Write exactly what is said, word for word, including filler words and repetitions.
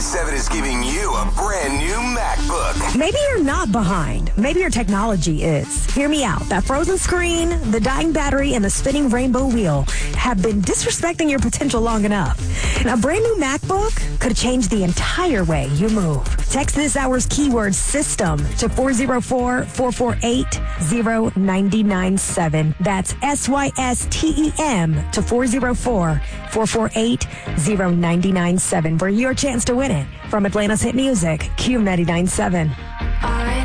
seven is giving you a brand new MacBook. Maybe you're not behind. Maybe your technology is. Hear me out. That frozen screen, the dying battery, and the spinning rainbow wheel have been disrespecting your potential long enough. And a brand new MacBook could change the entire way you move. Text this hour's keyword system to four oh four, four four eight, oh nine nine seven. That's S Y S T E M to four oh four, four four eight, oh nine nine seven for your chance to win it from Atlanta's hit music, Q ninety-nine point seven.